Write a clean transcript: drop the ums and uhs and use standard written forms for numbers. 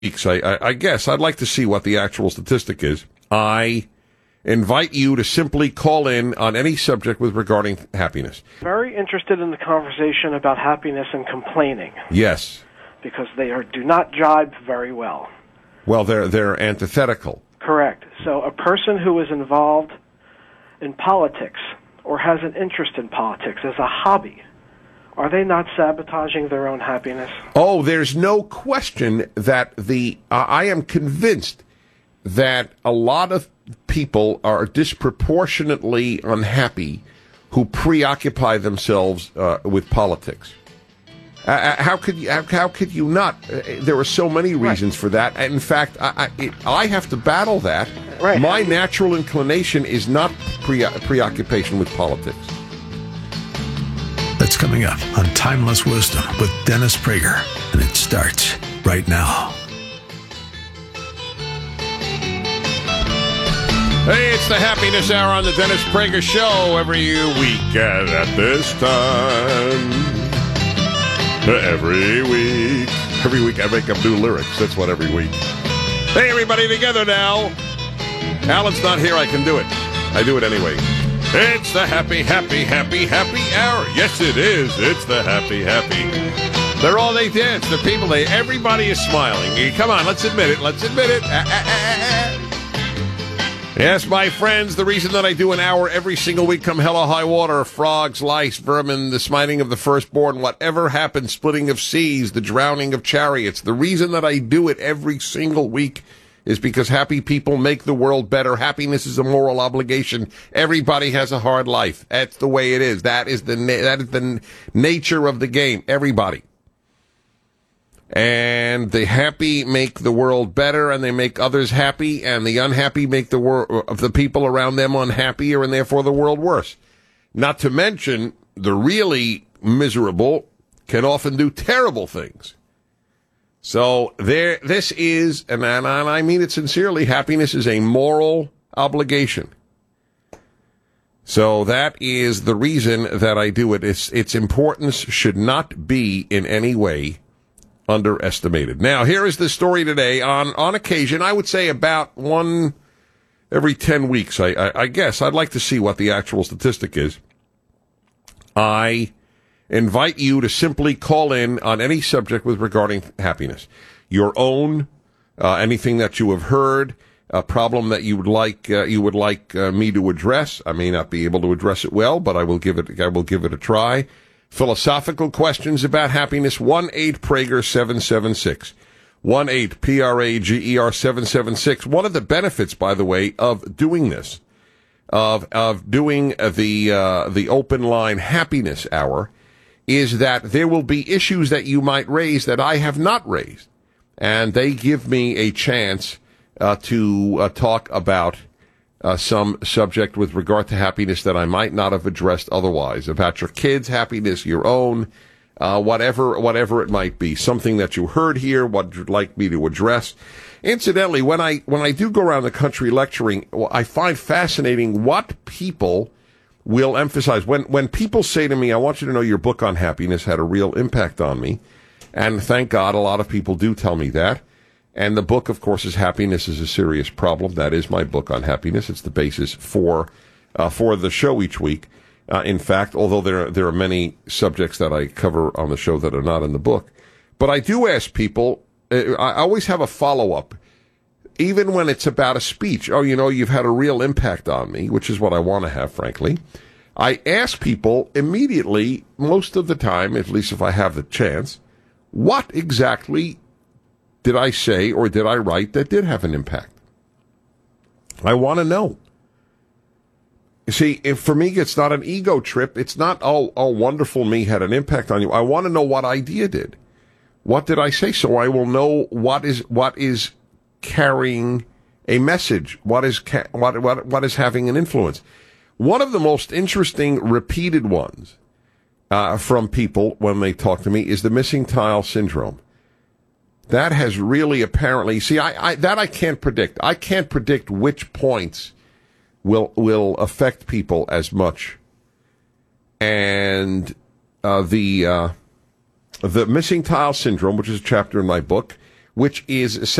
weeks, I guess. I'd like to see what the actual statistic is. I invite you to simply call in on any subject with regarding happiness. Very interested in the conversation about happiness and complaining. Yes. Because they do not jibe very well. Well, they're antithetical. Correct. So a person who is involved in politics or has an interest in politics as a hobby, are they not sabotaging their own happiness? Oh, there's no question that I am convinced that a lot of people are disproportionately unhappy who preoccupy themselves with politics. How could you not? There are so many reasons for that. In fact, I have to battle that. Right. My natural inclination is not preoccupation with politics. That's coming up on Timeless Wisdom with Dennis Prager, and it starts right now. Hey, it's the Happiness Hour on the Dennis Prager Show every week at this time. Every week I make up new lyrics. That's what every week. Hey, everybody together now. Alan's not here. I can do it. I do it anyway. It's the happy hour. Yes, it is. It's the happy. They dance. The people, everybody is smiling. Come on, let's admit it. Yes, my friends, the reason that I do an hour every single week, come hell or high water, frogs, lice, vermin, the smiting of the firstborn, whatever happens, splitting of seas, the drowning of chariots, the reason that I do it every single week is because happy people make the world better. Happiness is a moral obligation. Everybody has a hard life. That's the way it is. That is the nature of the game. Everybody. And the happy make the world better, and they make others happy, and the unhappy make the people around them unhappier, and therefore the world worse. Not to mention, the really miserable can often do terrible things. So this is, and I mean it sincerely, happiness is a moral obligation. So that is the reason that I do it. Its importance should not be in any way underestimated. Now, here is the story today. On occasion, I would say about one every 10 weeks, I guess. I'd like to see what the actual statistic is. I invite you to simply call in on any subject with regarding happiness. Your own, anything that you have heard, a problem that you would like me to address. I may not be able to address it well, but I will give it a try. Philosophical questions about happiness, 1-8-PRAGER-776. 1-8-PRAGER-776. One of the benefits, by the way, of doing this, of doing the open line happiness hour, is that there will be issues that you might raise that I have not raised. And they give me a chance to talk about some subject with regard to happiness that I might not have addressed otherwise, about your kids' happiness, your own, whatever it might be, something that you heard here, what you'd like me to address. Incidentally, when I do go around the country lecturing, I find fascinating what people will emphasize. When people say to me, I want you to know your book on happiness had a real impact on me, and thank God a lot of people do tell me that. And the book, of course, is Happiness is a Serious Problem. That is my book on happiness. It's the basis for the show each week. In fact, although there are many subjects that I cover on the show that are not in the book. But I do ask people, I always have a follow-up, even when it's about a speech. Oh, you've had a real impact on me, which is what I want to have, frankly. I ask people immediately, most of the time, at least if I have the chance, what exactly did I say or did I write that did have an impact? I want to know. You see, for me, it's not an ego trip. It's not, oh, wonderful me had an impact on you. I want to know what idea did. What did I say? So I will know what is carrying a message. What is having an influence. One of the most interesting repeated ones from people when they talk to me is the missing tile syndrome. That has really apparently, see, I can't predict. I can't predict which points will affect people as much. And the missing tile syndrome, which is a chapter in my book, which is